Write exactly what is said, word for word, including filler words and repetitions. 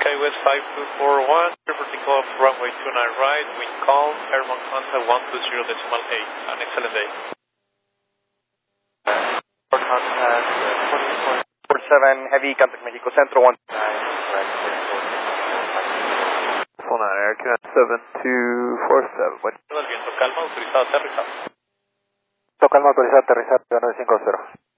Skywest five two four one, vertical off runway two nine right, wind calm, airborne contact one two zero decimal eight. An excellent day. For contact uh, four seven, heavy contact Mexico Central one nine, Full nine, Air Q N seven two four seven. Todo el viento, calma, autorizado a aterrizar. Calma, autorizado a aterrizar, nueve cinco cero.